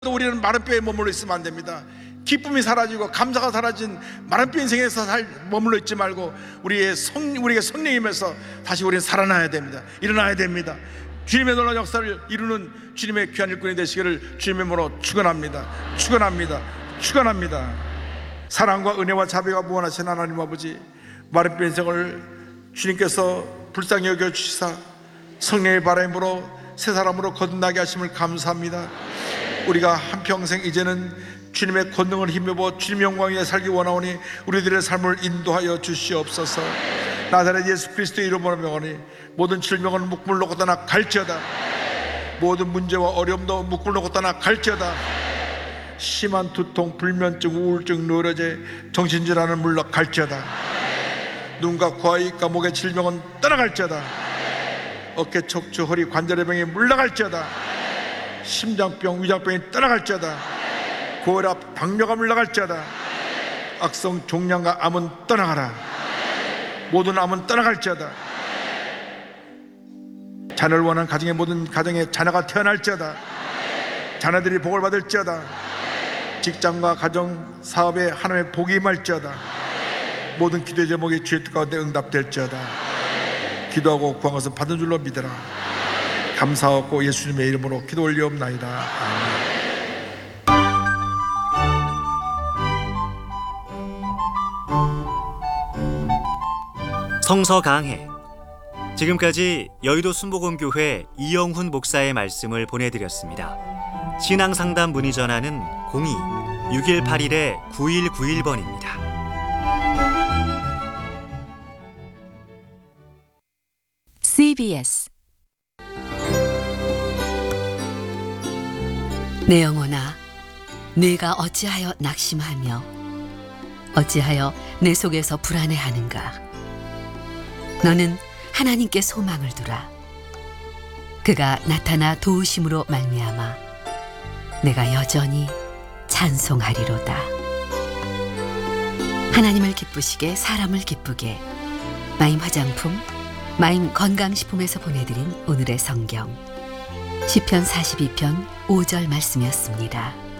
우리는 마른 뼈에 머물러 있으면 안 됩니다. 기쁨이 사라지고 감사가 사라진 마른 뼈 인생에서 머물러 있지 말고 우리에게 성령이면서 다시 우리는 살아나야 됩니다. 일어나야 됩니다. 주님의 놀라운 역사를 이루는 주님의 귀한 일꾼이 되시기를 주님의 이름으로 축원합니다. 축원합니다. 사랑과 은혜와 자비가 무한하신 하나님 아버지, 마른 뼈 인생을 주님께서 불쌍히 여겨주시사 성령의 바람으로 새 사람으로 거듭나게 하심을 감사합니다. 우리가 한평생 이제는 주님의 권능을 힘입어 주님의 영광 위에 살기 원하오니 우리들의 삶을 인도하여 주시옵소서. 나사렛 예수 그리스도의 이름으로 명하니 모든 질병은 묶음을 놓고 떠나 갈지어다. 모든 문제와 어려움도 묶음을 놓고 떠나 갈지어다. 심한 두통, 불면증, 우울증, 누러제, 정신질환은 물러 갈지어다. 눈과 코와 입과 목의 질병은 떠나갈지어다. 어깨, 척추, 허리, 관절의 병이 물러갈지어다. 심장병, 위장병이 떠나갈지어다. 고혈압, 당뇨가 물러갈지어다. 악성 종양과 암은 떠나가라. 모든 암은 떠나갈지어다. 자녀를 원하는 가정의 모든 가정에 자녀가 태어날지어다. 자녀들이 복을 받을지어다. 직장과 가정, 사업에 하나님의 복이 임할지어다. 모든 기도의 제목이 주의 뜻 가운데 응답될지어다. 기도하고 구한 것은 받은 줄로 믿으라. 감사하고 예수님의 이름으로 기도 올리옵나이다. 아멘. 성서 강해. 지금까지 여의도 순복음교회 이영훈 목사의 말씀을 보내드렸습니다. 신앙상담 문의 전화는 02-6181-9191번입니다. CBS 내 영혼아, 네가 어찌하여 낙심하며 어찌하여 내 속에서 불안해하는가. 너는 하나님께 소망을 두라. 그가 나타나 도우심으로 말미암아 내가 여전히 찬송하리로다. 하나님을 기쁘시게 사람을 기쁘게. 마임 화장품, 마임 건강식품에서 보내드린 오늘의 성경 시편 42편 5절 말씀이었습니다.